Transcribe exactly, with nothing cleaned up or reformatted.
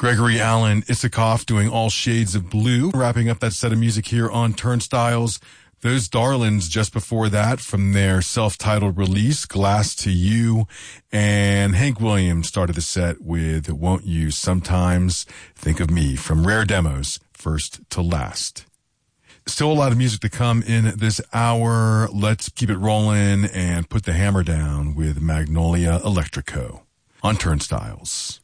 Gregory Alan Isikoff doing All Shades of Blue, wrapping up that set of music here on Turnstiles. Those Darlings just before that from their self-titled release, Glass to You. And Hank Williams started the set with Won't You Sometimes Think of Me from Rare Demos, First to Last. Still a lot of music to come in this hour. Let's keep it rolling and put the hammer down with Magnolia Electrico on Turnstiles.